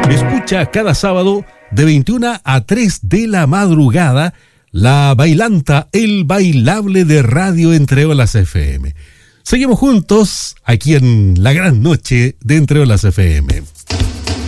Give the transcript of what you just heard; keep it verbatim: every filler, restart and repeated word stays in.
Escucha cada sábado de veintiuna a tres de la madrugada la bailanta, el bailable de Radio Entre Olas F M. Seguimos juntos aquí en la gran noche de Entre Olas F M.